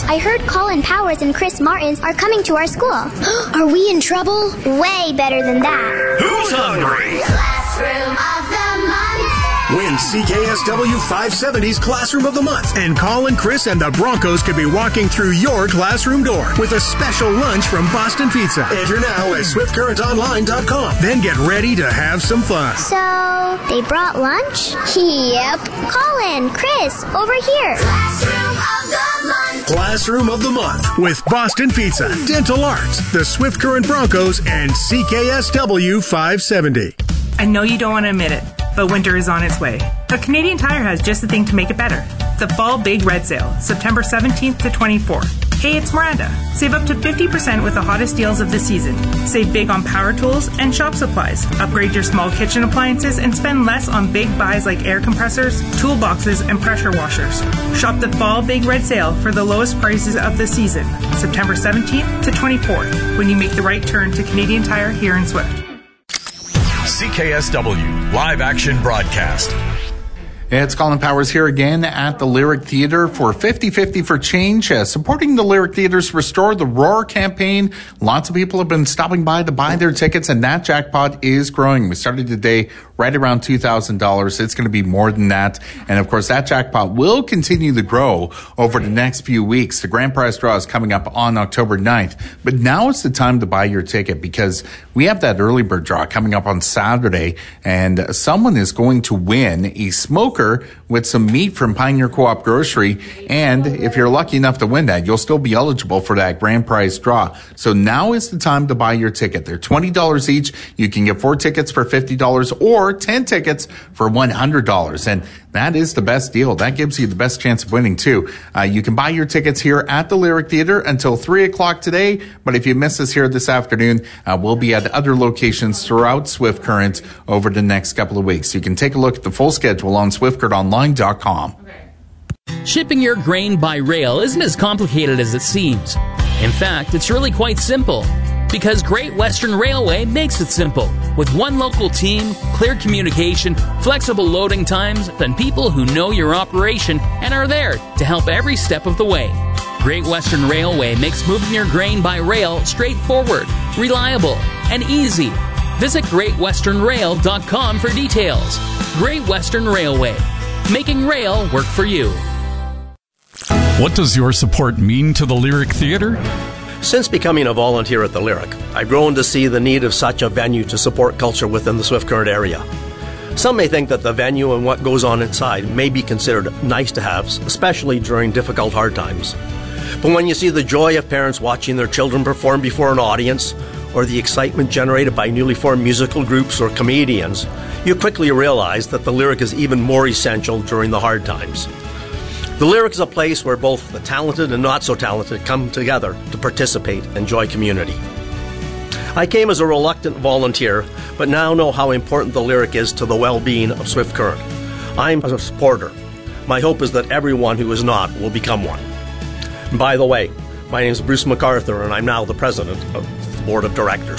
I heard Colin Powers and Chris Martins are coming to our school. Are we in trouble? Way better than that. Who's hungry? Classroom of the Month. Win CKSW 570's Classroom of the Month. And Colin, Chris, and the Broncos could be walking through your classroom door with a special lunch from Boston Pizza. Enter now at SwiftCurrentOnline.com. Then get ready to have some fun. So, they brought lunch? Yep. Colin, Chris, over here. Classroom of the Month. Classroom of the Month with Boston Pizza, Dental Arts, the Swift Current Broncos, and CKSW 570. I know you don't want to admit it, but winter is on its way. But Canadian Tire has just the thing to make it better. The Fall Big Red Sale, September 17th to 24th. Hey, it's Miranda. Save up to 50% with the hottest deals of the season. Save big on power tools and shop supplies. Upgrade your small kitchen appliances and spend less on big buys like air compressors, toolboxes, and pressure washers. Shop the Fall Big Red Sale for the lowest prices of the season, September 17th to 24th, when you make the right turn to Canadian Tire here in Swift. CKSW Live Action Broadcast. It's Colin Powers here again at the Lyric Theatre for 50-50 for Change, supporting the Lyric Theatre's Restore the Roar campaign. Lots of people have been stopping by to buy their tickets, and that jackpot is growing. We started today right around $2,000. It's going to be more than that. And, of course, that jackpot will continue to grow over the next few weeks. The grand prize draw is coming up on October 9th. But now is the time to buy your ticket because we have that early bird draw coming up on Saturday, and someone is going to win a smoker with some meat from Pioneer Co-op Grocery. And if you're lucky enough to win that, you'll still be eligible for that grand prize draw. So now is the time to buy your ticket. They're $20 each. You can get 4 tickets for $50 or 10 tickets for $100. And that is the best deal. That gives you the best chance of winning, too. You can buy your tickets here at the Lyric Theatre until 3 o'clock today. But if you miss us here this afternoon, we'll be at other locations throughout Swift Current over the next couple of weeks. You can take a look at the full schedule on SwiftCurrentOnline.com. Shipping your grain by rail isn't as complicated as it seems. In fact, it's really quite simple. Because Great Western Railway makes it simple. With one local team, clear communication, flexible loading times, and people who know your operation and are there to help every step of the way. Great Western Railway makes moving your grain by rail straightforward, reliable, and easy. Visit GreatWesternRail.com for details. Great Western Railway. Making rail work for you. What does your support mean to the Lyric Theatre? Since becoming a volunteer at the Lyric, I've grown to see the need of such a venue to support culture within the Swift Current area. Some may think that the venue and what goes on inside may be considered nice-to-haves, especially during difficult, hard times. But when you see the joy of parents watching their children perform before an audience, or the excitement generated by newly formed musical groups or comedians, you quickly realize that the Lyric is even more essential during the hard times. The Lyric is a place where both the talented and not so talented come together to participate and enjoy community. I came as a reluctant volunteer, but now know how important the Lyric is to the well-being of Swift Current. I'm a supporter. My hope is that everyone who is not will become one. And by the way, my name is Bruce MacArthur, and I'm now the president of the Board of Directors.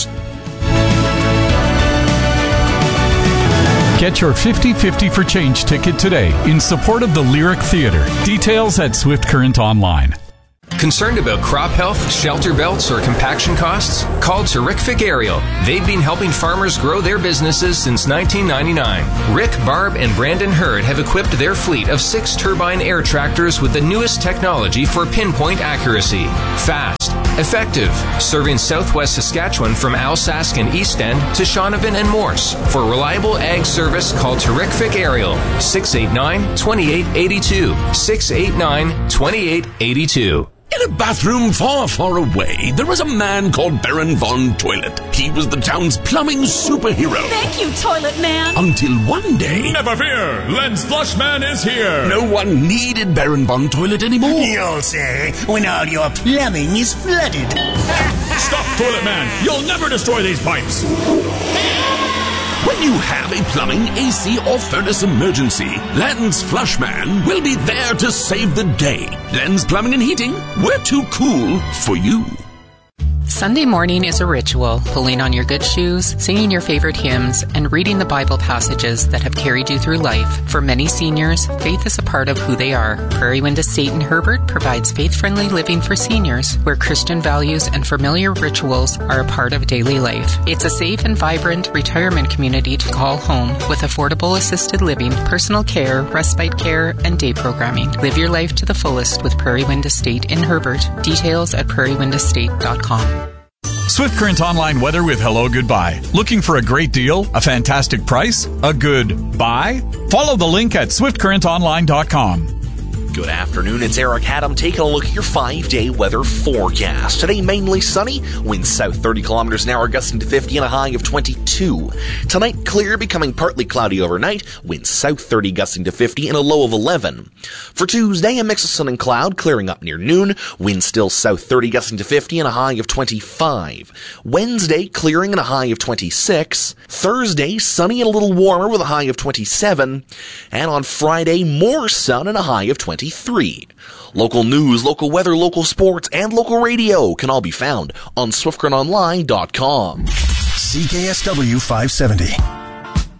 Get your 50-50 for Change ticket today in support of the Lyric Theatre. Details at Swift Current Online. Concerned about crop health, shelter belts, or compaction costs? Call Terrific Aerial. They've been helping farmers grow their businesses since 1999. Rick, Barb, and Brandon Hurd have equipped their fleet of 6 turbine air tractors with the newest technology for pinpoint accuracy. Fast, effective, serving southwest Saskatchewan from Alsace and East End to Shaunavon and Morse. For reliable ag service, call Terrific Aerial, 689-2882, 689-2882. In a bathroom far, far away, there was a man called Baron Von Toilet. He was the town's plumbing superhero. Thank you, Toilet Man. Until one day... Never fear, Len's Flushman is here. No one needed Baron Von Toilet anymore. You'll say, when all your plumbing is flooded. Stop, Toilet Man. You'll never destroy these pipes. When you have a plumbing, AC, or furnace emergency, Len's Flushman will be there to save the day. Len's Plumbing and Heating, we're too cool for you. Sunday morning is a ritual, pulling on your good shoes, singing your favorite hymns, and reading the Bible passages that have carried you through life. For many seniors, faith is a part of who they are. Prairie Wind Estate in Herbert provides faith-friendly living for seniors, where Christian values and familiar rituals are a part of daily life. It's a safe and vibrant retirement community to call home with affordable assisted living, personal care, respite care, and day programming. Live your life to the fullest with Prairie Wind Estate in Herbert. Details at prairiewindestate.com. Swift Current Online weather with Hello Goodbye. Looking for a great deal? A fantastic price? A good buy? Follow the link at swiftcurrentonline.com. Good afternoon, it's Eric Haddam taking a look at your 5-day weather forecast. Today, mainly sunny, winds south 30 kilometers an hour, gusting to 50 and a high of 22. Tonight, clear, becoming partly cloudy overnight, winds south 30, gusting to 50 and a low of 11. For Tuesday, a mix of sun and cloud, clearing up near noon, winds still south 30, gusting to 50 and a high of 25. Wednesday, clearing and a high of 26. Thursday, sunny and a little warmer with a high of 27. And on Friday, more sun and a high of 23. Local news, local weather, local sports, and local radio can all be found on SwiftCurrentOnline.com. CKSW 570.